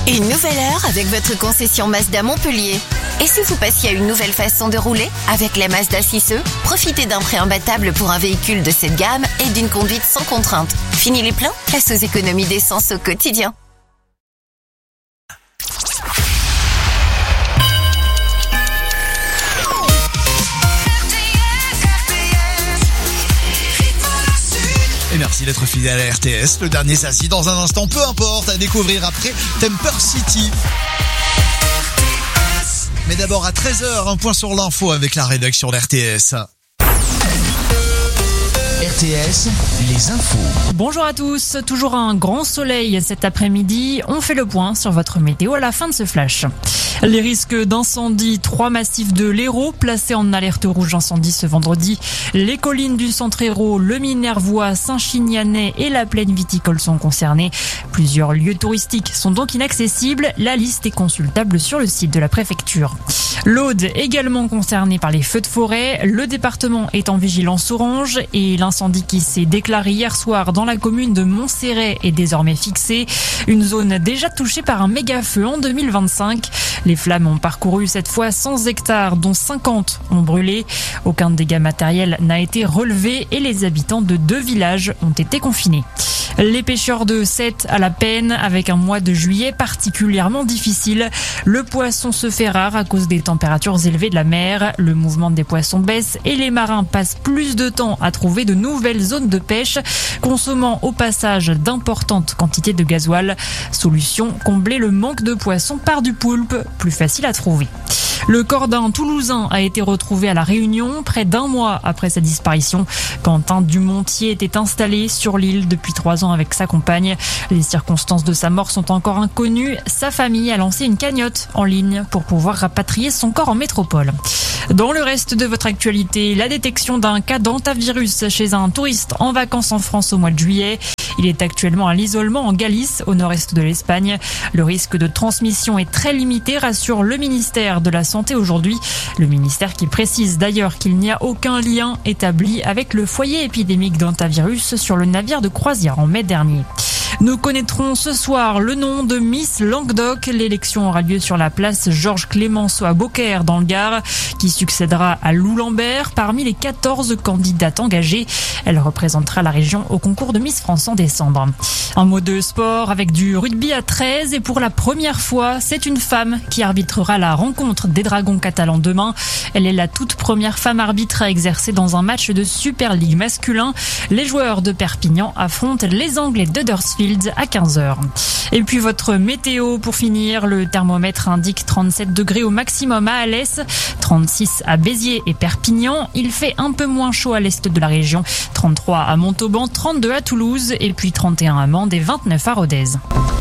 Une nouvelle heure avec votre concession Mazda Montpellier. Et si vous passiez à une nouvelle façon de rouler? Avec la Mazda 6e, profitez d'un prix imbattable pour un véhicule de cette gamme et d'une conduite sans contrainte. Fini les pleins, place aux économies d'essence au quotidien. Et merci d'être fidèle à RTS. Le dernier s'assit dans un instant, peu importe, à découvrir après Temper City. Mais d'abord à 13h, un point sur l'info avec la rédaction d'RTS. RTS, les infos. Bonjour à tous, toujours un grand soleil cet après-midi. On fait le point sur votre météo à la fin de ce flash. Les risques d'incendie, 3 massifs de l'Hérault placés en alerte rouge incendie ce vendredi. Les collines du centre Hérault, le Minervois, Saint-Chinianais et la plaine viticole sont concernés. Plusieurs lieux touristiques sont donc inaccessibles. La liste est consultable sur le site de la préfecture. L'Aude, également concernée par les feux de forêt. Le département est en vigilance orange et l'incendie qui s'est déclaré hier soir dans la commune de Montserrat est désormais fixé. Une zone déjà touchée par un méga-feu en 2025. Les flammes ont parcouru cette fois 100 hectares, dont 50 ont brûlé. Aucun dégât matériel n'a été relevé et les habitants de 2 villages ont été confinés. Les pêcheurs de Sète à la peine avec un mois de juillet particulièrement difficile. Le poisson se fait rare à cause des températures élevées de la mer. Le mouvement des poissons baisse et les marins passent plus de temps à trouver de nouvelles zones de pêche, consommant au passage d'importantes quantités de gasoil. Solution, combler le manque de poissons par du poulpe, plus facile à trouver. Le corps d'un Toulousain a été retrouvé à La Réunion, près d'un mois après sa disparition. Quentin Dumontier était installé sur l'île depuis 3 ans avec sa compagne. Les circonstances de sa mort sont encore inconnues. Sa famille a lancé une cagnotte en ligne pour pouvoir rapatrier son corps en métropole. Dans le reste de votre actualité, la détection d'un cas d'hantavirus chez un touriste en vacances en France au mois de juillet. Il est actuellement à l'isolement en Galice, au nord-est de l'Espagne. Le risque de transmission est très limité, rassure le ministère de la Santé aujourd'hui. Le ministère qui précise d'ailleurs qu'il n'y a aucun lien établi avec le foyer épidémique d'hantavirus sur le navire de croisière en mai dernier. Nous connaîtrons ce soir le nom de Miss Languedoc. L'élection aura lieu sur la place Georges Clémenceau à Beaucaire dans le Gard, qui succédera à Lou Lambert parmi les 14 candidates engagées. Elle représentera la région au concours de Miss France en décembre. Un mot de sport avec du rugby à 13 et pour la première fois, c'est une femme qui arbitrera la rencontre des Dragons catalans demain. Elle est la toute première femme arbitre à exercer dans un match de Super League masculin. Les joueurs de Perpignan affrontent les Anglais d'Huddersfield à 15h. Et puis votre météo pour finir, le thermomètre indique 37 degrés au maximum à Alès, 36 à Béziers et Perpignan. Il fait un peu moins chaud à l'est de la région, 33 à Montauban, 32 à Toulouse et puis 31 à Mende et 29 à Rodez.